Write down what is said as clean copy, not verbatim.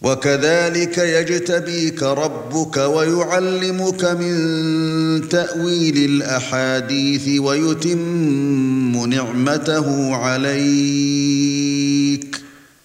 وَكَذَلِكَ يَجْتَبِيكَ رَبُّكَ وَيُعَلِّمُكَ مِن تَأْوِيلِ الْأَحَادِيثِ وَيُتِمُّ نِعْمَتَهُ عَلَيْكَ